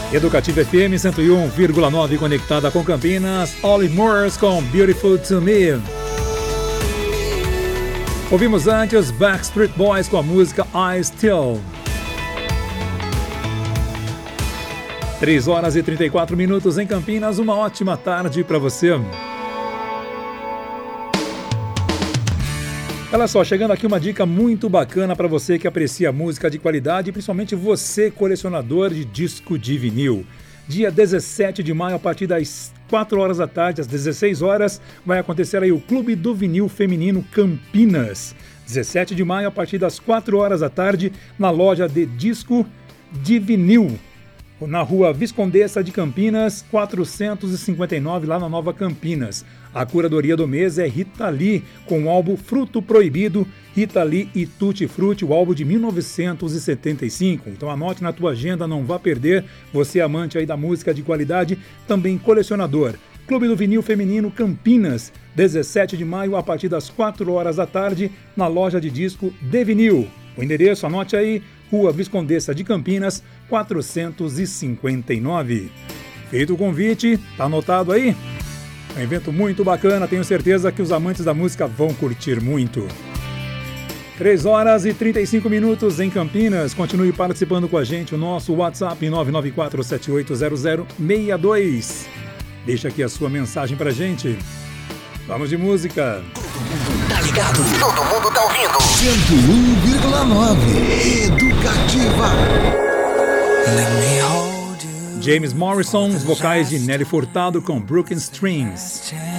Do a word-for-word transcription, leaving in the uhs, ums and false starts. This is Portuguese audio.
Educativa F M cento e um vírgula nove conectada com Campinas. Olive Moores com Beautiful to Me. Ouvimos antes Backstreet Boys com a música I Still. três horas e trinta e quatro minutos em Campinas. Uma ótima tarde para você. Olha só, chegando aqui uma dica muito bacana para você que aprecia música de qualidade, principalmente você, colecionador de disco de vinil. Dia dezessete de maio, a partir das quatro horas da tarde, às dezesseis horas, vai acontecer aí o Clube do Vinil Feminino Campinas. dezessete de maio, a partir das quatro horas da tarde, na loja de disco de vinil, na rua Viscondessa de Campinas, quatrocentos e cinquenta e nove, lá na Nova Campinas. A curadoria do mês é Rita Lee, com o álbum Fruto Proibido, Rita Lee e Tutti Frutti, o álbum de mil novecentos e setenta e cinco. Então anote na tua agenda, não vá perder. Você amante aí da música de qualidade, também colecionador. Clube do Vinil Feminino Campinas, dezessete de maio, a partir das quatro horas da tarde, na loja de disco de vinil. O endereço, anote aí, Rua Viscondessa de Campinas, quatrocentos e cinquenta e nove. Feito o convite, tá anotado aí? É um evento muito bacana, tenho certeza que os amantes da música vão curtir muito. três horas e trinta e cinco minutos em Campinas. Continue participando com a gente, o nosso WhatsApp nove nove quatro sete oito zero zero seis dois. Deixa aqui a sua mensagem pra gente. Vamos de música. Tá ligado? Todo mundo tá ouvindo. cento e um vírgula nove Educativa. Let me hold you. James Morrison, os vocais de Nelly Furtado com Broken Strings.